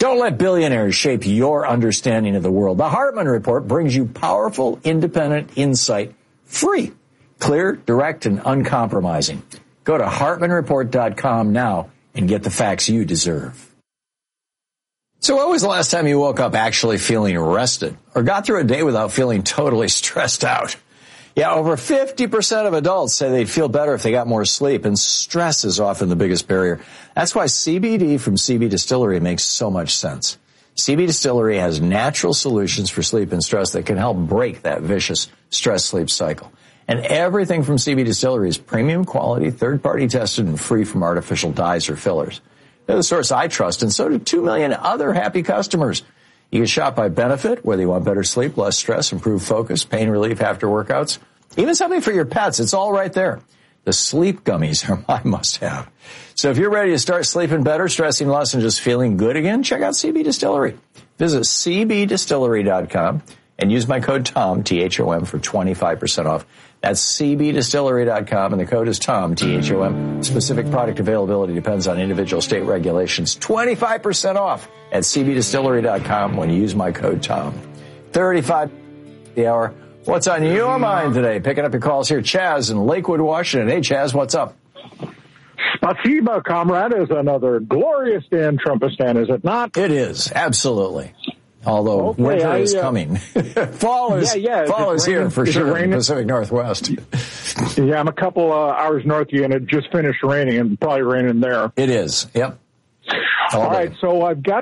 Don't let billionaires shape your understanding of the world. The Hartman Report brings you powerful, independent insight, free, clear, direct, and uncompromising. Go to HartmanReport.com now and get the facts you deserve. So when was the last time you woke up actually feeling rested or got through a day without feeling totally stressed out? Yeah, over 50% of adults say they'd feel better if they got more sleep, and stress is often the biggest barrier. That's why CBD from CB Distillery makes so much sense. CB Distillery has natural solutions for sleep and stress that can help break that vicious stress-sleep cycle. And everything from CB Distillery is premium quality, third-party tested, and free from artificial dyes or fillers. They're the source I trust, and so do 2 million other happy customers. You can shop by benefit, whether you want better sleep, less stress, improved focus, pain relief after workouts, even something for your pets. It's all right there. The sleep gummies are my must-have. So if you're ready to start sleeping better, stressing less, and just feeling good again, check out CB Distillery. Visit cbdistillery.com and use my code TOM, T-H-O-M, for 25% off. That's cbdistillery.com, and the code is TOM, T-H-O-M. Specific product availability depends on individual state regulations. 25% off at cbdistillery.com when you use my code TOM. 35 the hour. What's on your mind today? Picking up your calls here. Chaz in Lakewood, Washington. Hey, Chaz, what's up? Spasiba, comrade, is another glorious day in Trumpistan, is it not? It is, absolutely. Although winter is coming. Fall is here for sure in the Pacific Northwest. Yeah, I'm a couple hours north of you, and it just finished raining, and probably raining there. It is, yep. All right, so I've got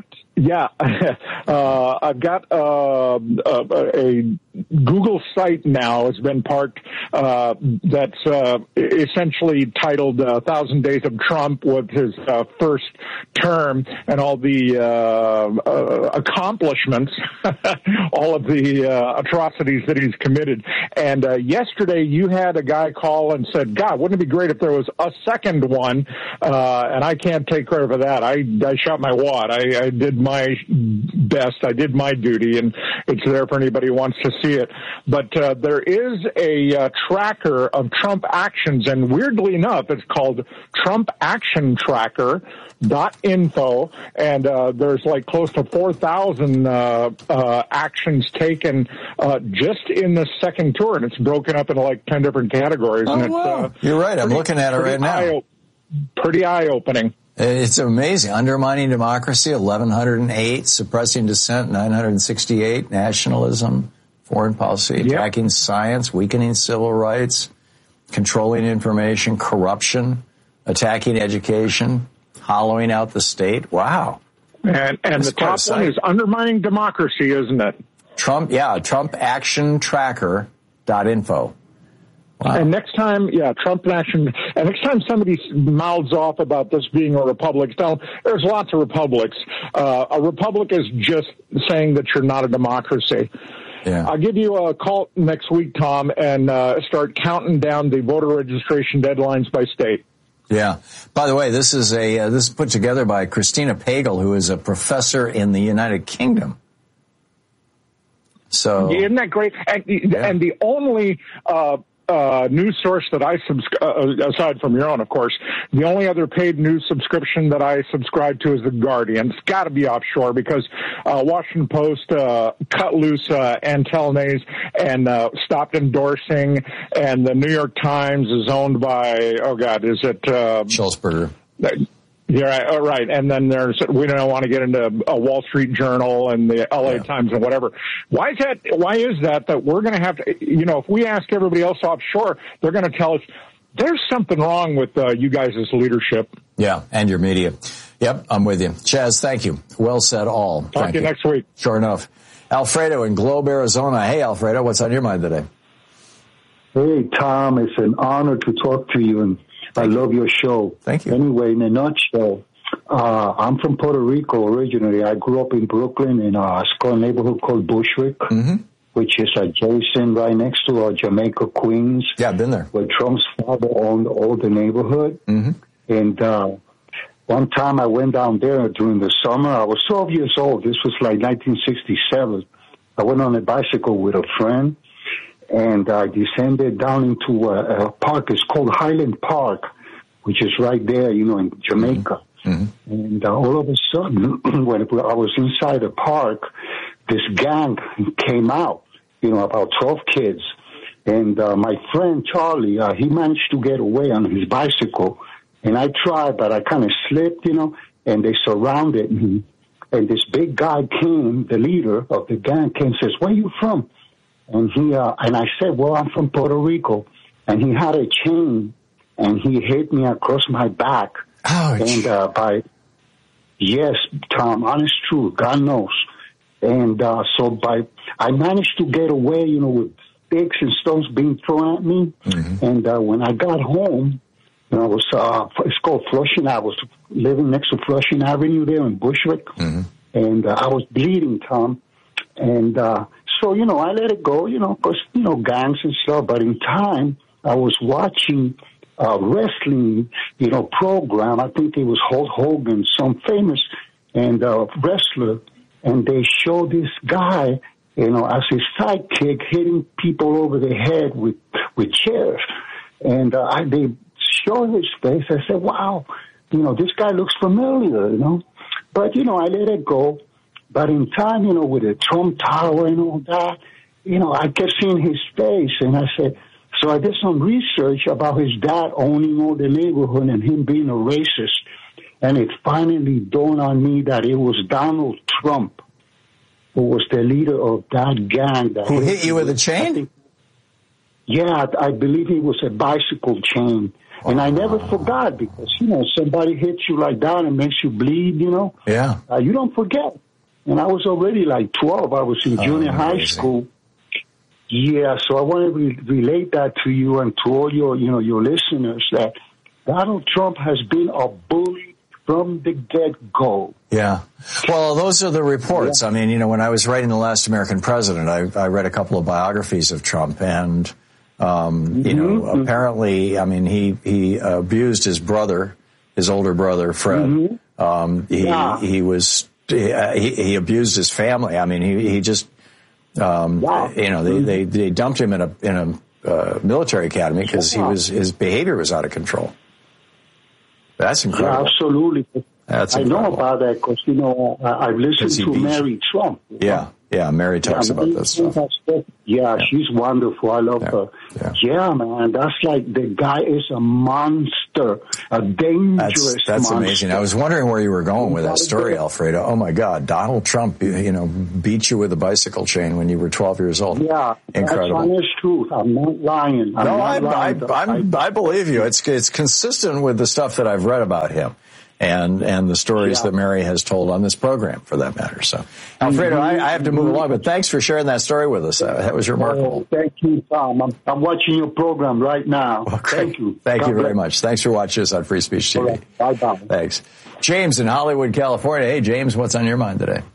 a Google site now has been parked that's essentially titled 1,000 Days of Trump with his first term and all the accomplishments, all of the atrocities that he's committed. And yesterday you had a guy call and said, God, wouldn't it be great if there was a second one? And I can't take credit for that. I shot my wad. I did my best. I did my duty, and it's there for anybody who wants to see it. But there is a tracker of Trump actions, and weirdly enough, it's called Trump Action Tracker.info, and there's like close to 4,000 actions taken just in the second tour, and it's broken up into like 10 different categories. Oh, and wow. You're right. I'm looking at it right now. Pretty eye-opening. It's amazing. Undermining democracy, 1,108. Suppressing dissent, 968. Nationalism, foreign policy, attacking science, weakening civil rights, controlling information, corruption, attacking education, hollowing out the state. Wow. And the top one is undermining democracy, isn't it? TrumpActionTracker.info. Wow. And next time, Trump Action, and next time somebody mouths off about this being a republic, there's lots of republics. A republic is just saying that you're not a democracy. Yeah. I'll give you a call next week, Tom, and start counting down the voter registration deadlines by state. Yeah. By the way, this is put together by Christina Pagel, who is a professor in the United Kingdom. So isn't that great? And the only news source that I aside from your own, of course, the only other paid news subscription that I subscribe to is The Guardian. It's got to be offshore because Washington Post cut loose Antelnes and stopped endorsing, and the New York Times is owned by, is it Schultzberger? Yeah, right. And then we don't want to get into a Wall Street Journal and the LA Times and whatever. Why is that we're going to have to, if we ask everybody else offshore, they're going to tell us there's something wrong with you guys' leadership. Yeah, and your media. Yep, I'm with you. Chaz, thank you. Well said all. Talk to you next week. Sure enough. Alfredo in Globe, Arizona. Hey, Alfredo, what's on your mind today? Hey, Tom, it's an honor to talk to you, and I love your show. Thank you. Anyway, in a nutshell, I'm from Puerto Rico originally. I grew up in Brooklyn in a small neighborhood called Bushwick, which is adjacent right next to Jamaica, Queens. Yeah, I've been there. Where Trump's father owned all the neighborhood. And one time I went down there during the summer. I was 12 years old. This was like 1967. I went on a bicycle with a friend, and I descended down into a park. It's called Highland Park, which is right there, in Jamaica. And all of a sudden, when I was inside the park, this gang came out, about 12 kids. And my friend Charlie, he managed to get away on his bicycle. And I tried, but I kind of slipped, and they surrounded me. And this big guy came, the leader of the gang came and says, "Where are you from?" And and I said, "Well, I'm from Puerto Rico." And he had a chain, and he hit me across my back. Ouch. And yes, Tom, honest truth, God knows. And I managed to get away, with sticks and stones being thrown at me. And when I got home, it's called Flushing. I was living next to Flushing Avenue there in Bushwick. And I was bleeding, Tom. And so, I let it go, because, gangs and stuff. But in time, I was watching a wrestling, program. I think it was Hulk Hogan, some famous wrestler. And they showed this guy, as his sidekick, hitting people over the head with chairs. And they showed his face. I said, "Wow, this guy looks familiar, But, I let it go. But in time, with the Trump Tower and all that, I kept seeing his face. And I said, so I did some research about his dad owning all the neighborhood and him being a racist. And it finally dawned on me that it was Donald Trump who was the leader of that gang. Who hit you with a chain? I believe it was a bicycle chain. And I never forgot because, somebody hits you like that and makes you bleed, Yeah. You don't forget. And I was already like 12. I was in junior high school. Yeah, so I want to relate that to you and to all your listeners that Donald Trump has been a bully from the get-go. Yeah. Well, those are the reports. Yeah. I mean, when I was writing The Last American President, I read a couple of biographies of Trump, and, apparently, he abused his brother, his older brother, Fred. He abused his family. He just, they dumped him in a military academy because his behavior was out of control. That's incredible. Yeah, absolutely. That's I know about that because, I've listened to Mary Trump. Yeah, Mary talks about this stuff. Yeah, she's wonderful. I love her. Yeah, man, that's like the guy is a monster, a dangerous That's monster. Amazing. I was wondering where you were going with that story, Alfredo. Oh, my God. Donald Trump, beat you with a bicycle chain when you were 12 years old. Yeah, incredible. That's honest truth. I'm not lying. I believe you. It's consistent with the stuff that I've read about him. And the stories that Mary has told on this program, for that matter. So, Alfredo, I have to move along, but thanks for sharing that story with us. That was remarkable. Thank you, Tom. I'm watching your program right now. Okay. Thank you. Thank you very much. Thanks for watching us on Free Speech TV. Right. Bye-bye. Thanks. James in Hollywood, California. Hey, James, what's on your mind today?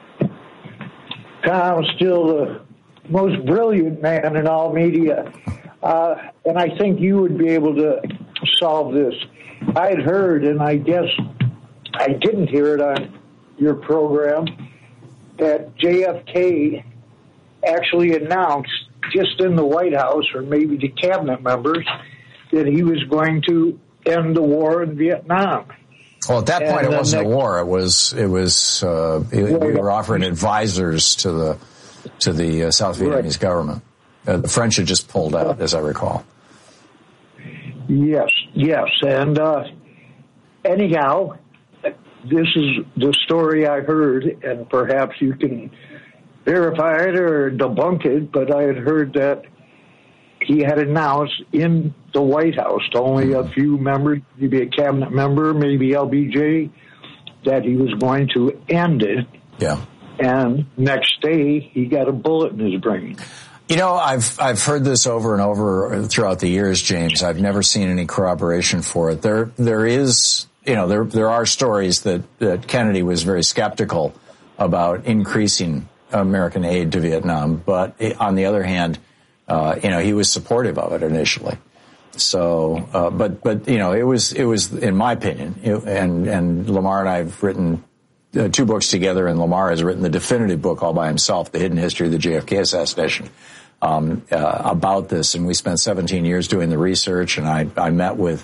Tom's still the most brilliant man in all media. And I think you would be able to solve this. I had heard, and I guess I didn't hear it on your program, that JFK actually announced just in the White House, or maybe the cabinet members, that he was going to end the war in Vietnam. Well, at that point, it wasn't a war. It was. We were offering advisors to the South Vietnamese government. The French had just pulled out, as I recall. Yes, and anyhow, this is the story I heard, and perhaps you can verify it or debunk it, but I had heard that he had announced in the White House to only a few members, maybe a cabinet member, maybe LBJ, that he was going to end it. Yeah. And next day, he got a bullet in his brain. I've heard this over and over throughout the years, James. I've never seen any corroboration for it. There is, there are stories that Kennedy was very skeptical about increasing American aid to Vietnam, but on the other hand, he was supportive of it initially. So, but it was in my opinion, and Lamar and I have written 2 books together, and Lamar has written the definitive book all by himself, The Hidden History of the JFK Assassination, about this. And we spent 17 years doing the research, and I met with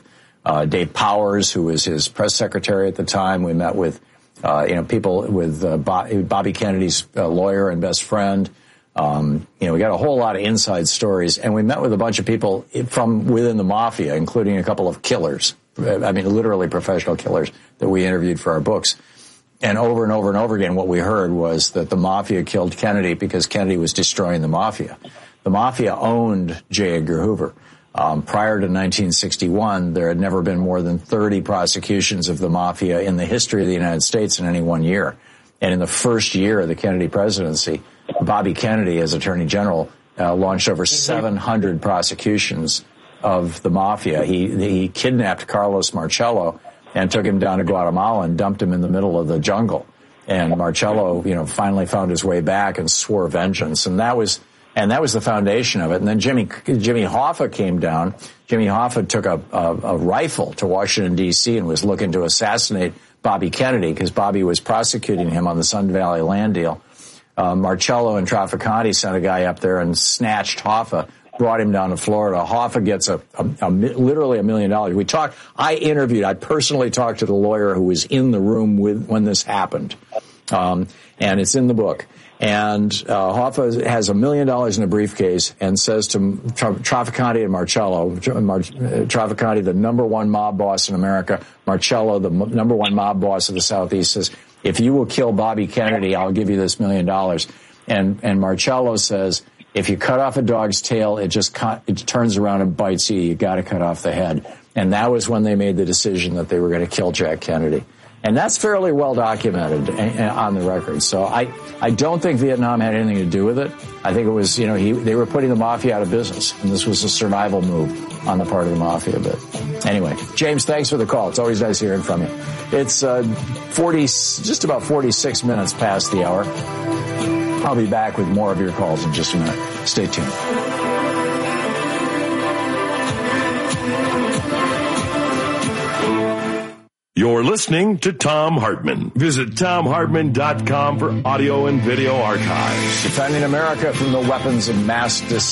Dave Powers, who was his press secretary at the time. We met with, people with Bobby Kennedy's lawyer and best friend. We got a whole lot of inside stories, and we met with a bunch of people from within the mafia, including a couple of killers. I mean, literally professional killers that we interviewed for our books. And over and over and over again, what we heard was that the mafia killed Kennedy because Kennedy was destroying the mafia. The mafia owned J. Edgar Hoover. Prior to 1961, there had never been more than 30 prosecutions of the mafia in the history of the United States in any one year. And in the first year of the Kennedy presidency, Bobby Kennedy, as Attorney General, launched over 700 prosecutions of the mafia. He kidnapped Carlos Marcello and took him down to Guatemala and dumped him in the middle of the jungle. And Marcello, finally found his way back and swore vengeance. And that was the foundation of it. And then Jimmy Hoffa came down. Jimmy Hoffa took a rifle to Washington, D.C. and was looking to assassinate Bobby Kennedy because Bobby was prosecuting him on the Sun Valley land deal. Marcello and Trafficante sent a guy up there and snatched Hoffa, brought him down to Florida. Hoffa gets literally $1 million. I personally talked to the lawyer who was in the room when this happened. And it's in the book. And Hoffa has $1 million in a briefcase and says to Trafficante and Marcello, Trafficante, the number one mob boss in America, Marcello, the number one mob boss of the Southeast, says, if you will kill Bobby Kennedy, I'll give you this $1 million. And Marcello says, if you cut off a dog's tail, it turns around and bites you. You got to cut off the head. And that was when they made the decision that they were going to kill Jack Kennedy. And that's fairly well documented on the record. So I don't think Vietnam had anything to do with it. I think it was, they were putting the mafia out of business, and this was a survival move on the part of the mafia. But anyway, James, thanks for the call. It's always nice hearing from you. It's just about 46 minutes past the hour. I'll be back with more of your calls in just a minute. Stay tuned. You're listening to Thom Hartmann. Visit ThomHartmann.com for audio and video archives. Defending America from the weapons of mass destruction.